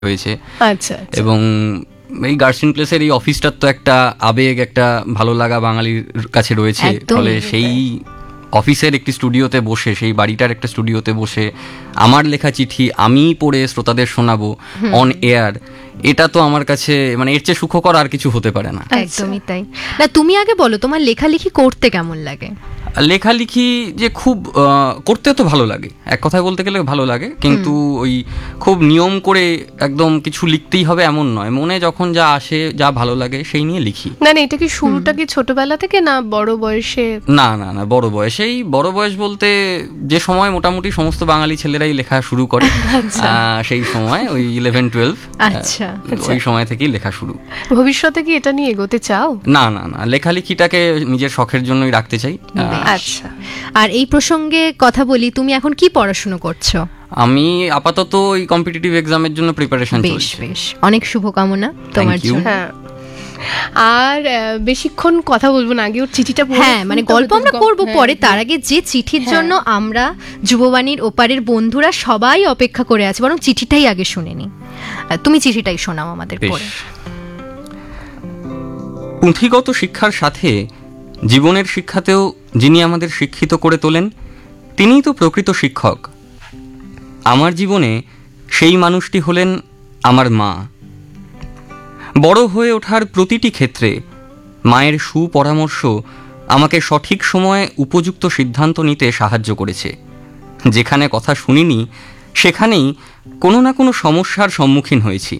হয়েছে। আচ্ছা। এবং এই গার্সিন প্লেসের এই অফিসটার তো একটা আবেগ, একটা ভালো লাগা বাঙালির কাছে রয়েছে। ফলে সেই অফিসের একটি স্টুডিওতে বসে, সেই বাড়িটার একটা স্টুডিওতে বসে আমার লেখা চিঠি আমি পড়ে শ্রোতাদের শোনাবো অন এয়ার, এটা তো আমার কাছে মানে এর চেয়ে সুখকর আর কিছু হতে পারে না। একদমই তাই। না, তুমি আগে বলো তোমার লেখালেখি করতে কেমন লাগে? লেখালেখি যে খুব করতে তো ভালো লাগে, এক কথায় বলতে গেলে ভালো লাগে, কিন্তু ওই খুব নিয়ম করে একদম কিছু লিখতেই হবে এমন নয়, মনে যখন যা আসে, যা ভালো লাগে সেই নিয়ে লিখি। না এটা কি শুরুটা কি ছোটবেলা থেকে না বড় বয়সে? না বড় বয়সেই। বড় বয়স বলতে যে সময় মোটামুটি সমস্ত বাঙালি ছেলেরাই লেখা শুরু করে, সেই সময় ওই 11-12, ওই সময় থেকেই লেখা শুরু। ভবিষ্যতে কি এটা নিয়ে এগোতে চাও? না লেখালেখিটাকে নিজের শখের জন্যই রাখতে চাই। আচ্ছা, আর এই প্রসঙ্গে কথা বলি, তুমি এখন কি পড়াশোনা করছো? আমি আপাতত ওই কম্পিটিটিভ এক্সামের জন্য প্রিপারেশন চলছে। বেশ, অনেক শুভকামনা তোমার জন্য। আর বেশিক্ষণ কথা বলবো না, আগে ওর চিঠিটা পড়ে। হ্যাঁ, মানে গল্প আমরা করবো পরে, তার আগে যে চিঠির জন্য আমরা যুববাণীর ওপারের বন্ধুরা সবাই অপেক্ষা করে আছে, বরং চিঠিটাই আগে শুনে নি। তুমি চিঠিটাই শোনাও আমাদের পড়ে। পুঁথিগত শিক্ষার সাথে জীবনের শিক্ষাতেও যিনি আমাদের শিক্ষিত করে তোলেন, তিনিই তো প্রকৃত শিক্ষক। আমার জীবনে সেই মানুষটি হলেন আমার মা। বড় হয়ে ওঠার প্রতিটি ক্ষেত্রে মায়ের সুপরামর্শ আমাকে সঠিক সময়ে উপযুক্ত সিদ্ধান্ত নিতে সাহায্য করেছে। যেখানে কথা শুনিনি সেখানেই কোনো না কোনো সমস্যার সম্মুখীন হয়েছি।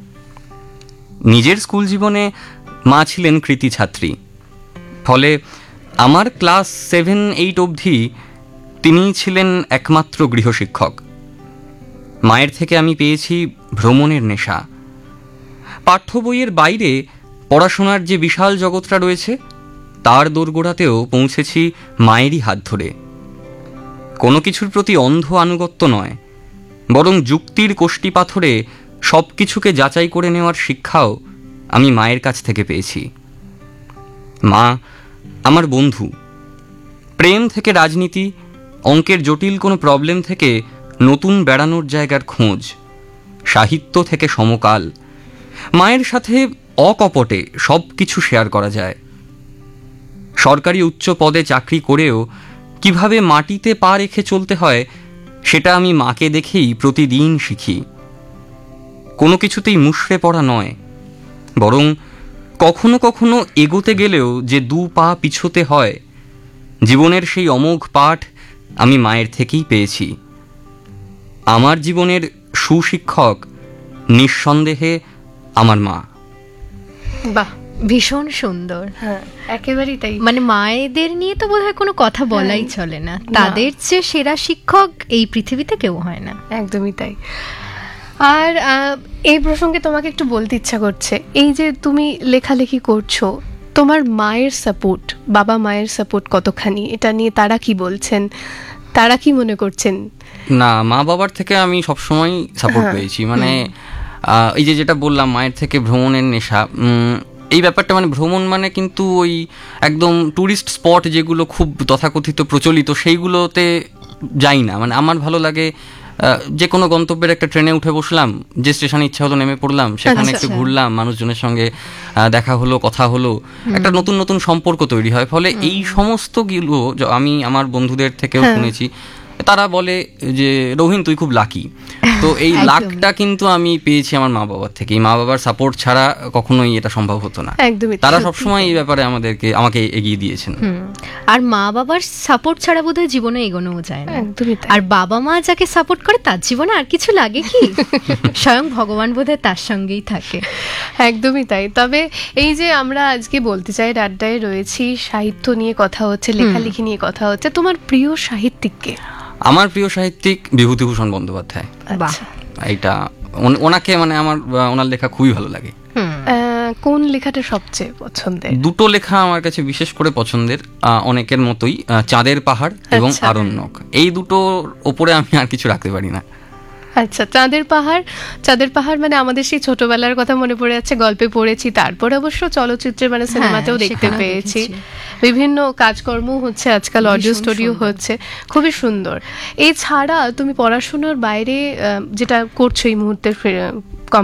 নিজের স্কুল জীবনে মা ছিলেন কৃতী ছাত্রী, ফলে আমার ক্লাস 7-8 অবধি তিনিই ছিলেন একমাত্র গৃহশিক্ষক। মায়ের থেকে আমি পেয়েছি ভ্রমণের নেশা। পাঠ্য বইয়ের বাইরে পড়াশোনার যে বিশাল জগৎটা রয়েছে তার দোরগোড়াতেও পৌঁছেছি মায়েরই হাত ধরে। কোনো কিছুর প্রতি অন্ধ আনুগত্য নয়, বরং যুক্তির কষ্টি পাথরে সব কিছুকে যাচাই করে নেওয়ার শিক্ষাও আমি মায়ের কাছ থেকে পেয়েছি। মা আমার বন্ধু। প্রেম থেকে রাজনীতি, অঙ্কের জটিল কোনো প্রবলেম থেকে নতুন বেড়ানোর জায়গার খোঁজ, সাহিত্য থেকে সমকাল, মায়ের সাথে অকপটে সব কিছু শেয়ার করা যায়। সরকারি উচ্চ পদে চাকরি করেও কিভাবে মাটিতে পা রেখে চলতে হয় সেটা আমি মাকে দেখেই প্রতিদিন শিখি। কোনো কিছুতেই মুষড়ে পড়া নয়, বরং কখনো কখনো এগোতে গেলেও যে 2 পা পিছোতে হয়, জীবনের সেই অমোঘ পাঠ আমি মায়ের থেকেই পেয়েছি। আমার জীবনের সুশিক্ষক নিঃসন্দেহে আমার মা। বাহ, ভীষণ সুন্দর। হ্যাঁ, একেবারেই তাই। মানে মায়েদের নিয়ে তো বোধহয় কোনো কথা বলাই চলে না, তাদের চেয়ে সেরা শিক্ষক এই পৃথিবীতে কেউ হয় না। একদমই তাই। আর এই প্রসঙ্গে তোমাকে একটু বলতে ইচ্ছা করছে, এই যে তুমি লেখালেখি করছো, তোমার মায়ের সাপোর্ট, বাবা মায়ের সাপোর্ট কতখানি, এটা নিয়ে তারা কি বলছেন, তারা কি মনে করছেন? না, মা বাবার থেকে আমি সবসময় সাপোর্ট পেয়েছি। মানে এই যেটা বললাম মায়ের থেকে ভ্রমণের নেশা, এই ব্যাপারটা মানে ভ্রমণ মানে কিন্তু ওই একদম ট্যুরিস্ট স্পট যেগুলো খুব তথাকথিত প্রচলিত সেইগুলোতে যাই না। মানে আমার ভালো লাগে যে কোনো গন্তব্যের একটা ট্রেনে উঠে বসলাম, যে স্টেশনে ইচ্ছা হলো নেমে পড়লাম, সেখানে একটু ঘুরলাম, মানুষজনের সঙ্গে দেখা হলো, কথা হলো, একটা নতুন নতুন সম্পর্ক তৈরি হয়। ফলে এই সমস্তগুলো আমি আমার বন্ধুদের থেকেও শুনেছি, তারা বলে যে রোহিন তুই খুব লাকি। তো এই লাকটা কিন্তু আমি পেয়েছি আমার মা বাবার থেকে। মা বাবার সাপোর্ট ছাড়া কখনোই এটা সম্ভব হতো না। একদমই, তারা সবসময় এই ব্যাপারে আমাকে এগিয়ে দিয়েছেন। আর মা বাবার সাপোর্ট ছাড়া বোধহয় জীবনে এগোনোও যায় না। একদমই। আর বাবা মা যাকে সাপোর্ট করে তার জীবনে আর কিছু লাগে কি? স্বয়ং ভগবান বোধহয় তার সঙ্গেই থাকে। একদমই তাই। তবে এই যে আমরা আজকে বলতে চাই আড্ডায় রয়েছি, সাহিত্য নিয়ে কথা হচ্ছে, লেখালেখি নিয়ে কথা হচ্ছে, তোমার প্রিয় সাহিত্যিককে? আমার প্রিয় সাহিত্যিক বিভূতিভূষণ বন্দ্যোপাধ্যায়। এইটা ওনাকে মানে আমার ওনার লেখা খুবই ভালো লাগে। কোন লেখাটা সবচেয়ে পছন্দের? দুটো লেখা আমার কাছে বিশেষ করে পছন্দের, অনেকের মতোই চাঁদের পাহাড় এবং আরণ্যক। এই দুটোর ওপরে আমি আর কিছু রাখতে পারি না। আচ্ছা, চাঁদের পাহাড় মানে আমাদের সেই ছোটবেলার কথা মনে পড়ে যাচ্ছে, গল্পে পড়েছি, তারপরে অবশ্য চলচ্চিত্রে মানে সিনেমাতেও দেখতে সেখানেও পেয়েছি, দেখেছি। বিভিন্ন কাজকর্ম হচ্ছে আজকাল, অডিও ভীষণ স্টুডিও সুন্দর। হচ্ছে, খুবই সুন্দর। এছাড়া তুমি পড়াশোনার বাইরে যেটা করছো এই মুহূর্তে